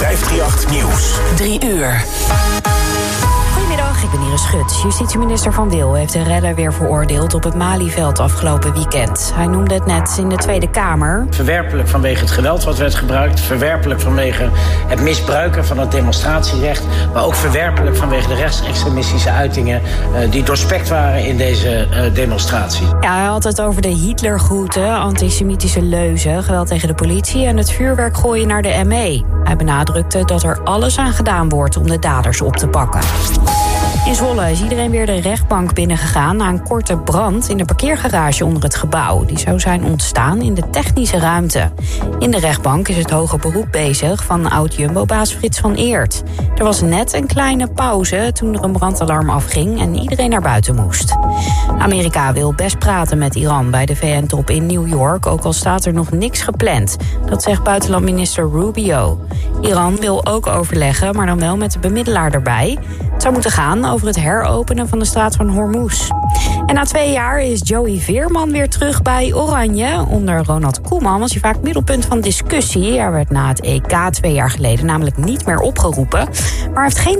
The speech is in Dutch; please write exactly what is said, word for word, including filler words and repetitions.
vijfdrieënachtig Nieuws. Drie uur. Goedemiddag, ik ben Iris Schut. Justitieminister Van Wil heeft de redder weer veroordeeld op het Malieveld afgelopen weekend. Hij noemde het net in de Tweede Kamer. Verwerpelijk vanwege het geweld wat werd gebruikt. Verwerpelijk vanwege het misbruiken van het demonstratierecht. Maar ook verwerpelijk vanwege de rechtsextremistische uitingen uh, die doorspekt waren in deze uh, demonstratie. Ja, hij had het over de Hitlergroeten, antisemitische leuzen, geweld tegen de politie en het vuurwerk gooien naar de M E. Hij benadrukte dat er alles aan gedaan wordt om de daders op te pakken. In Zwolle is iedereen weer de rechtbank binnengegaan na een korte brand in de parkeergarage onder het gebouw. Die zou zijn ontstaan in de technische ruimte. In de rechtbank is het hoger beroep bezig van oud-Jumbo-baas Frits van Eert. Er was net een kleine pauze toen er een brandalarm afging en iedereen naar buiten moest. Amerika wil best praten met Iran bij de V N-top in New York, ook al staat er nog niks gepland. Dat zegt buitenlandminister Rubio. Iran wil ook overleggen, maar dan wel met de bemiddelaar erbij. Het zou moeten gaan over het heropenen van de straat van Hormuz. En na twee jaar is Joey Veerman weer terug bij Oranje. Onder Ronald Koeman was hij vaak middelpunt van discussie. Hij werd na het E K twee jaar geleden namelijk niet meer opgeroepen. Maar hij heeft geen